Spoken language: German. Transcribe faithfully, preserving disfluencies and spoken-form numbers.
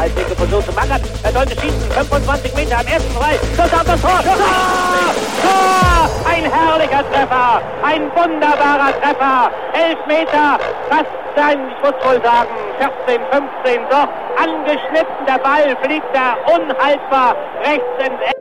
Eisdecke versucht zu mangern. Er sollte schießen, fünfundzwanzig Meter am ersten Frei. Schuss auf das Tor. Tor! Tor! Ein herrlicher Treffer. Ein wunderbarer Treffer. Elf Meter. Fast sein, ich muss wohl sagen, vierzehn, fünfzehn. Doch angeschnitten, der Ball fliegt da unhaltbar rechts ins